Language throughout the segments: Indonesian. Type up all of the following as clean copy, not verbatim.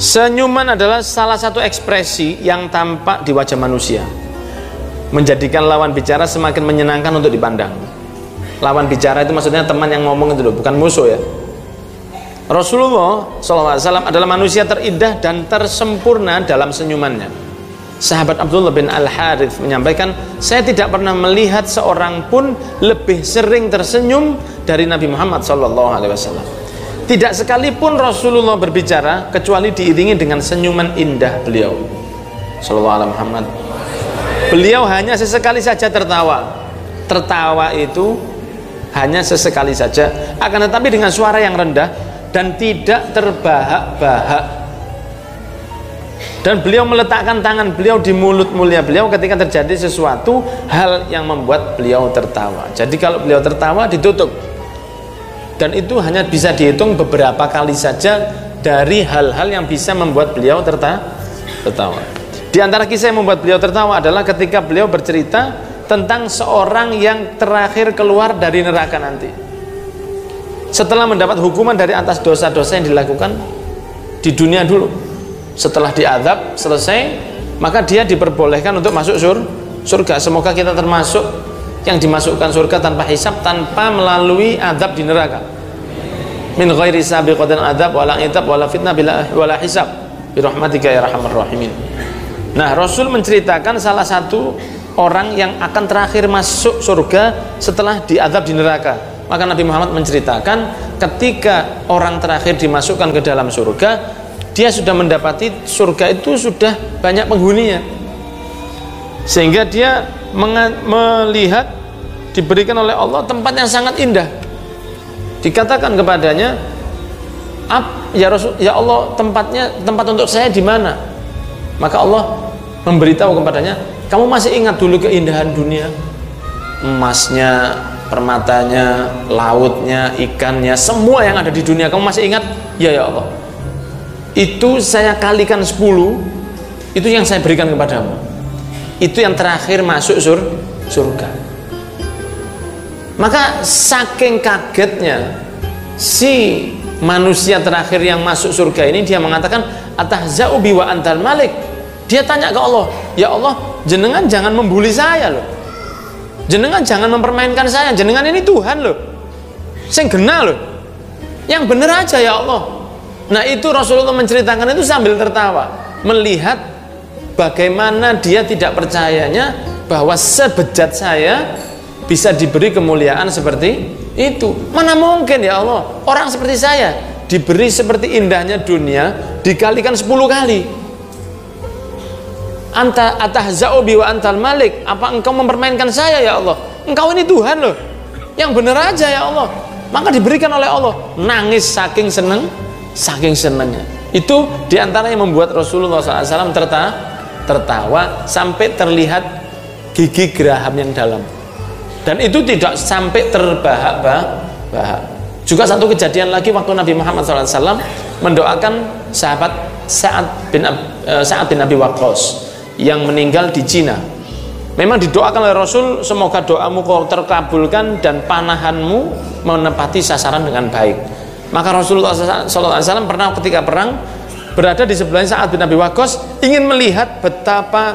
Senyuman adalah salah satu ekspresi yang tampak di wajah manusia, menjadikan lawan bicara semakin menyenangkan untuk dipandang. Lawan bicara itu maksudnya teman yang ngomong itu loh, bukan musuh ya. Rasulullah SAW adalah manusia terindah dan tersempurna dalam senyumannya. Sahabat Abdullah bin Al-Harith menyampaikan, saya tidak pernah melihat seorang pun lebih sering tersenyum dari Nabi Muhammad SAW. Tidak sekalipun Rasulullah berbicara kecuali diiringi dengan senyuman indah beliau Sallallahu Alaihi Muhammad. Beliau hanya sesekali saja tertawa. Tertawa itu hanya sesekali saja, akan tetapi dengan suara yang rendah dan tidak terbahak-bahak. Dan beliau meletakkan tangan beliau di mulut mulia beliau ketika terjadi sesuatu hal yang membuat beliau tertawa. Jadi kalau beliau tertawa ditutup. Dan itu hanya bisa dihitung beberapa kali saja dari hal-hal yang bisa membuat beliau tertawa. Di antara kisah yang membuat beliau tertawa adalah ketika beliau bercerita tentang seorang yang terakhir keluar dari neraka nanti. Setelah mendapat hukuman dari atas dosa-dosa yang dilakukan di dunia dulu. Setelah diazab selesai, maka dia diperbolehkan untuk masuk surga. Semoga kita termasuk yang dimasukkan surga tanpa hisab, tanpa melalui adab di neraka. Min ghairi sabiqatin adab wala itab wala fitnah wala hisab bi rahmatika ya arhamar rahimin. Nah, Rasul menceritakan salah satu orang yang akan terakhir masuk surga setelah diadab di neraka. Maka Nabi Muhammad menceritakan ketika orang terakhir dimasukkan ke dalam surga, dia sudah mendapati surga itu sudah banyak penghuninya, sehingga dia melihat diberikan oleh Allah tempat yang sangat indah. Dikatakan kepadanya, ya Rasul, ya Allah, tempat untuk saya di mana? Maka Allah memberitahu kepadanya, kamu masih ingat dulu keindahan dunia, emasnya, permatanya, lautnya, ikannya, semua yang ada di dunia, kamu masih ingat? Ya Allah, itu saya kalikan 10, itu yang saya berikan kepadamu. Itu yang terakhir masuk surga. Maka saking kagetnya si manusia terakhir yang masuk surga ini, dia mengatakan, atahza'u bi wa antal malik. Dia tanya ke Allah, ya Allah, jenengan jangan membuli saya loh, jenengan jangan mempermainkan saya, jenengan ini Tuhan loh, saya genah loh, yang bener aja ya Allah. Nah, itu Rasulullah menceritakan itu sambil tertawa, melihat bagaimana dia tidak percayanya bahwa sebejat saya bisa diberi kemuliaan seperti itu. Mana mungkin ya Allah, orang seperti saya diberi seperti indahnya dunia dikalikan 10 kali. Anta atahza'u bi wa antal malik, apa engkau mempermainkan saya ya Allah? Engkau ini Tuhan loh, yang bener aja ya Allah. Maka diberikan oleh Allah, nangis saking senangnya. Itu diantara yang membuat Rasulullah SAW tertawa sampai terlihat gigi geraham yang dalam. Dan itu tidak sampai terbahak-bahak. Juga satu kejadian lagi waktu Nabi Muhammad SAW mendoakan sahabat Sa'ad bin Abi Waqqas yang meninggal di Cina. Memang didoakan oleh Rasul, semoga doamu kau terkabulkan dan panahanmu menepati sasaran dengan baik. Maka Rasulullah SAW pernah ketika perang berada di sebelahnya Sa'ad bin Abi Waqqas, ingin melihat betapa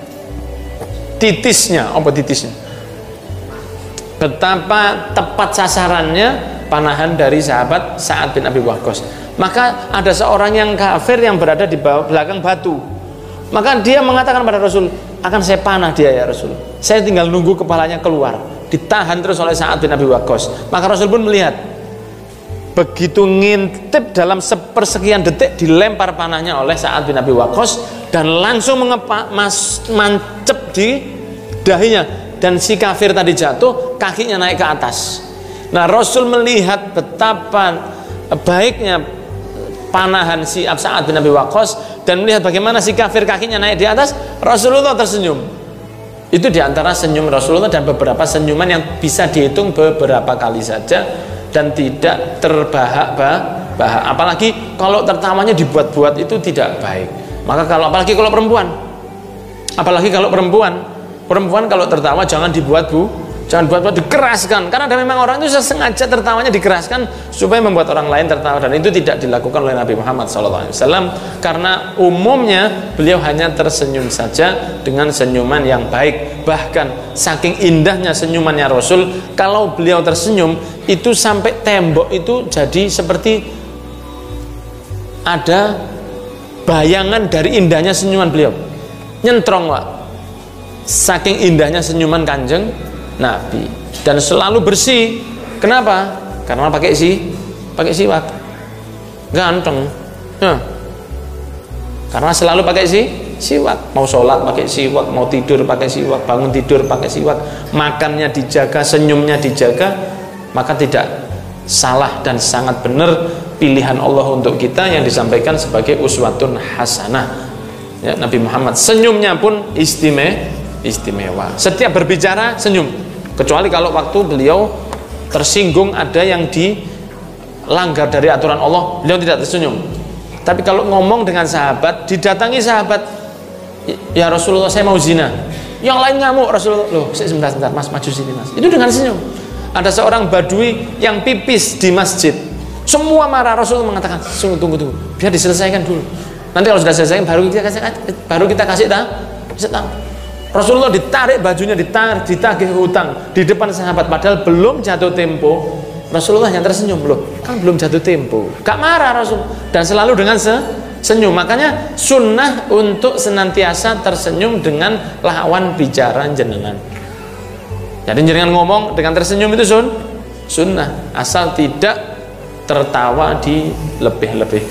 betapa tepat sasarannya panahan dari sahabat Sa'ad bin Abi Waqqas. Maka ada seorang yang kafir yang berada di belakang batu. Maka dia mengatakan pada Rasul, akan saya panah dia ya Rasul, saya tinggal nunggu kepalanya keluar. Ditahan terus oleh Sa'ad bin Abi Waqqas. Maka Rasul pun melihat, begitu ngintip dalam sepersekian detik dilempar panahnya oleh Sa'ad bin Abi Waqqas dan langsung mancep di dahinya. Dan si kafir tadi jatuh, kakinya naik ke atas. Nah, Rasul melihat betapa baiknya panahan si Sa'ad bin Abi Waqqas dan melihat bagaimana si kafir kakinya naik di atas, Rasulullah tersenyum. Itu diantara senyum Rasulullah dan beberapa senyuman yang bisa dihitung beberapa kali saja dan tidak terbahak-bahak. Apalagi kalau tertawanya dibuat-buat, itu tidak baik. Maka apalagi kalau perempuan kalau tertawa jangan dibuat Jangan buat-buat dikeraskan, karena ada memang orang itu sengaja tertawanya dikeraskan supaya membuat orang lain tertawa, dan itu tidak dilakukan oleh Nabi Muhammad SAW, karena umumnya beliau hanya tersenyum saja dengan senyuman yang baik. Bahkan saking indahnya senyumannya Rasul, kalau beliau tersenyum itu sampai tembok itu jadi seperti ada bayangan dari indahnya senyuman beliau, nyentrong Pak, saking indahnya senyuman Kanjeng Nabi. Dan selalu bersih. Kenapa? Karena pakai siwak. Ganteng. Karena selalu pakai siwak. Mau sholat pakai siwak, mau tidur pakai siwak, bangun tidur pakai siwak, makannya dijaga, senyumnya dijaga. Maka tidak salah dan sangat benar pilihan Allah untuk kita yang disampaikan sebagai uswatun hasanah. Ya, Nabi Muhammad senyumnya pun istimewa. Setiap berbicara senyum, kecuali kalau waktu beliau tersinggung ada yang dilanggar dari aturan Allah, beliau tidak tersenyum. Tapi kalau ngomong dengan sahabat, didatangi sahabat, ya Rasulullah saya mau zina, yang lain ngamuk, Rasulullah, loh sebentar mas, maju sini mas, itu dengan senyum. Ada seorang badui yang pipis di masjid, semua marah, Rasulullah mengatakan tunggu, biar diselesaikan dulu, nanti kalau sudah selesai baru kita kasih tahu. Rasulullah ditarik bajunya, ditagih hutang di depan sahabat, padahal belum jatuh tempo. Rasulullah yang tersenyum, loh kan belum jatuh tempo, gak marah Rasul, dan selalu dengan senyum. Makanya sunnah untuk senantiasa tersenyum dengan lawan bicara jenengan. Jadi jenengan ngomong dengan tersenyum itu sunnah, asal tidak tertawa di lebih-lebih.